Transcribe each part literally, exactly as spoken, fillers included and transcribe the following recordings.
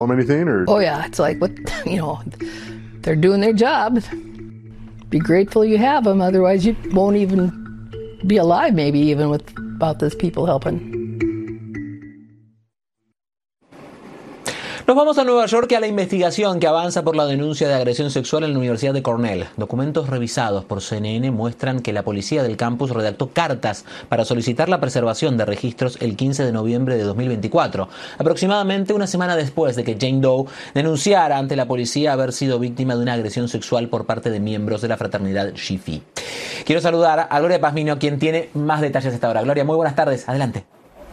anything or? Oh yeah, it's like what you know, they're doing their job. Be grateful you have them, otherwise you won't even be alive, maybe even without these people helping. Nos vamos a Nueva York y a la investigación que avanza por la denuncia de agresión sexual en la Universidad de Cornell. Documentos revisados por C N N muestran que la policía del campus redactó cartas para solicitar la preservación de registros el quince de noviembre de dos mil veinticuatro, aproximadamente una semana después de que Jane Doe denunciara ante la policía haber sido víctima de una agresión sexual por parte de miembros de la fraternidad Chi Phi. Quiero saludar a Gloria Pazmiño, quien tiene más detalles a esta hora. Gloria, muy buenas tardes. Adelante.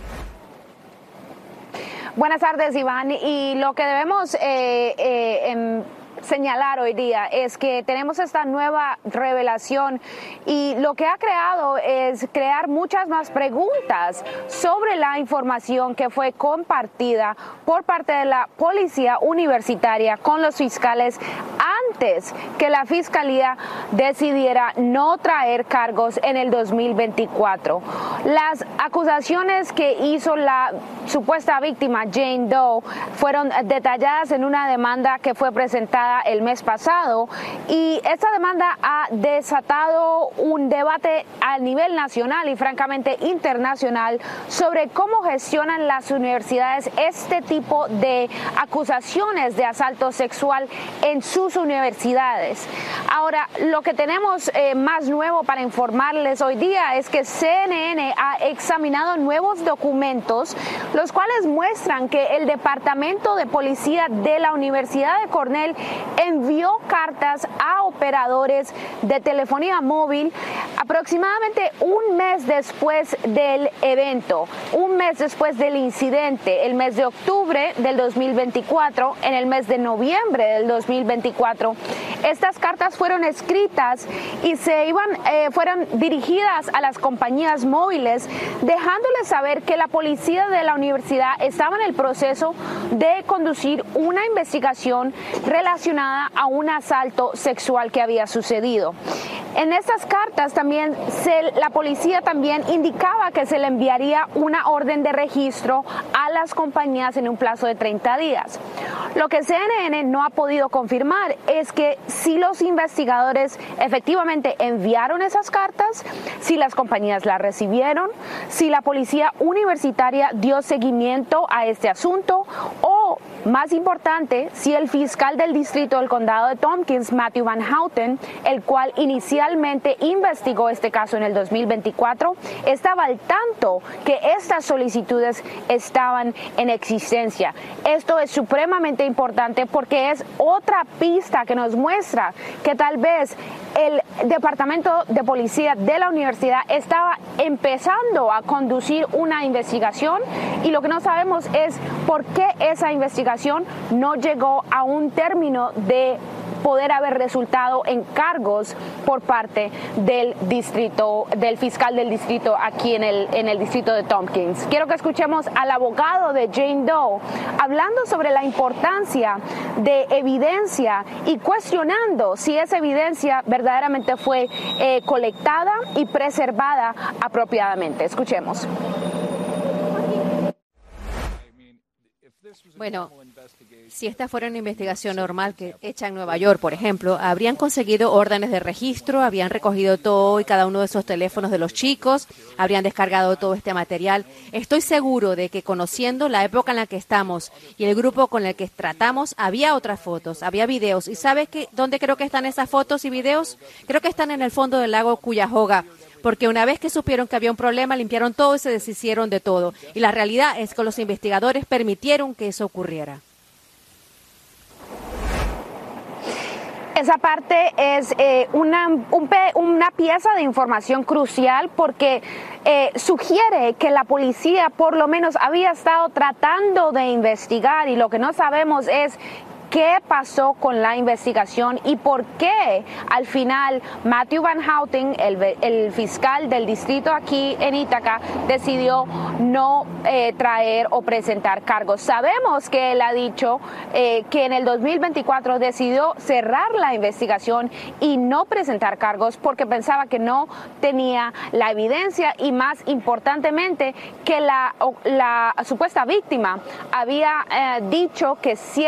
Buenas tardes, Iván. Y lo que debemos eh, eh, em, señalar hoy día es que tenemos esta nueva revelación y lo que ha creado es crear muchas más preguntas sobre la información que fue compartida por parte de la policía universitaria con los fiscales antes que la fiscalía decidiera no traer cargos en el dos mil veinticuatro. Las acusaciones que hizo la supuesta víctima Jane Doe fueron detalladas en una demanda que fue presentada el mes pasado y esta demanda ha desatado un debate a nivel nacional y francamente internacional sobre cómo gestionan las universidades este tipo de acusaciones de asalto sexual en sus universidades. Ahora, lo que tenemos eh, más nuevo para informarles hoy día es que C N N ha examinado nuevos documentos, los cuales muestran que el Departamento de Policía de la Universidad de Cornell envió cartas a operadores de telefonía móvil aproximadamente un mes después del evento, un mes después del incidente, el mes de octubre del dos mil veinticuatro, en el mes de noviembre del dos mil veinticuatro. Estas cartas fueron escritas y se iban, eh, fueron dirigidas a las compañías móviles, dejándoles saber que la policía de la universidad estaba en el proceso de conducir una investigación relacionada a un asalto sexual que había sucedido. En estas cartas también se, la policía también indicaba que se le enviaría una orden de registro a las compañías en un plazo de treinta días. Lo que C N N no ha podido confirmar es que si los investigadores efectivamente enviaron esas cartas, si las compañías las recibieron, si la policía universitaria dio seguimiento a este asunto o, más importante, si el fiscal del distrito del condado de Tompkins, Matthew Van Houten, el cual inicialmente investigó este caso en el dos mil veinticuatro, estaba al tanto que estas solicitudes estaban en existencia. Esto es supremamente importante porque es otra pista que nos muestra que tal vez el Departamento de Policía de la universidad estaba empezando a conducir una investigación y lo que no sabemos es por qué esa investigación no llegó a un término de poder haber resultado en cargos por parte del distrito, del fiscal del distrito aquí en el, en el distrito de Tompkins. Quiero que escuchemos al abogado de Jane Doe hablando sobre la importancia de evidencia y cuestionando si esa evidencia verdaderamente fue eh, colectada y preservada apropiadamente. Escuchemos. Bueno, si esta fuera una investigación normal que hecha en Nueva York, por ejemplo, habrían conseguido órdenes de registro, habrían recogido todo y cada uno de esos teléfonos de los chicos, habrían descargado todo este material. Estoy seguro de que conociendo la época en la que estamos y el grupo con el que tratamos, había otras fotos, había videos. ¿Y sabes qué, dónde creo que están esas fotos y videos? Creo que están en el fondo del lago Cuyahoga. Porque una vez que supieron que había un problema, limpiaron todo y se deshicieron de todo. Y la realidad es que los investigadores permitieron que eso ocurriera. Esa parte es eh, una, un, una pieza de información crucial porque eh, sugiere que la policía por lo menos había estado tratando de investigar y lo que no sabemos es qué qué pasó con la investigación y por qué al final Matthew Van Houten, el, el fiscal del distrito aquí en Ítaca, decidió no eh, traer o presentar cargos. Sabemos que él ha dicho eh, que en el dos mil veinticuatro decidió cerrar la investigación y no presentar cargos porque pensaba que no tenía la evidencia y, más importantemente, que la, la supuesta víctima había eh, dicho que sí